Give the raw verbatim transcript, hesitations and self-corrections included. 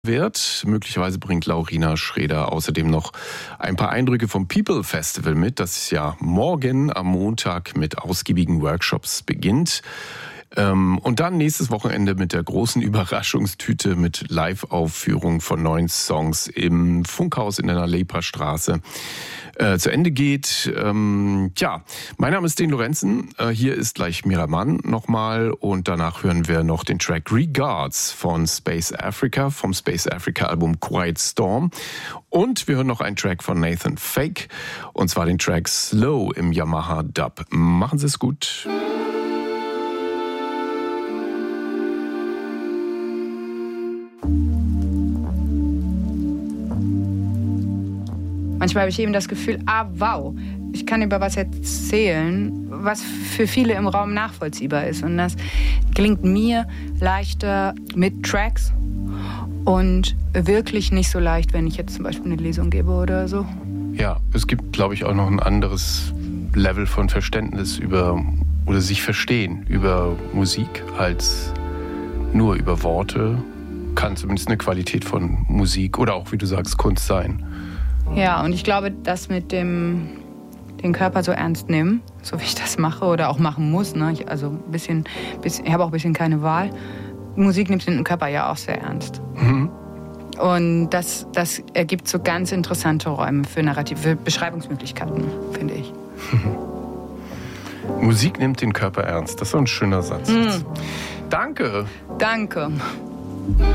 wird. Möglicherweise bringt Laurina Schreder außerdem noch ein paar Eindrücke vom People Festival mit, das ja morgen am Montag mit ausgiebigen Workshops beginnt. Und dann nächstes Wochenende mit der großen Überraschungstüte mit Live-Aufführung von neuen Songs im Funkhaus in der Nalepa-Straße äh, zu Ende geht. Ähm, tja, mein Name ist Den Lorenzen. Äh, hier ist gleich Miramann nochmal und danach hören wir noch den Track Regards von Space Africa, vom Space Africa Album Quiet Storm. Und wir hören noch einen Track von Nathan Fake, und zwar den Track Slow im Yamaha Dub. Machen Sie es gut. Manchmal habe ich eben das Gefühl, ah, wow, ich kann über was erzählen, was für viele im Raum nachvollziehbar ist. Und das gelingt mir leichter mit Tracks und wirklich nicht so leicht, wenn ich jetzt zum Beispiel eine Lesung gebe oder so. Ja, es gibt, glaube ich, auch noch ein anderes Level von Verständnis über oder sich verstehen über Musik als nur über Worte. Kann zumindest eine Qualität von Musik oder auch, wie du sagst, Kunst sein. Ja, und ich glaube, das mit dem den Körper so ernst nehmen, so wie ich das mache oder auch machen muss, ne? Ich, also ein bisschen, bisschen, ich habe auch ein bisschen keine Wahl. Musik nimmt den Körper ja auch sehr ernst. Mhm. Und das, das ergibt so ganz interessante Räume für Narrativ, für Beschreibungsmöglichkeiten, finde ich. Mhm. Musik nimmt den Körper ernst, das ist so ein schöner Satz. Mhm. Danke. Danke.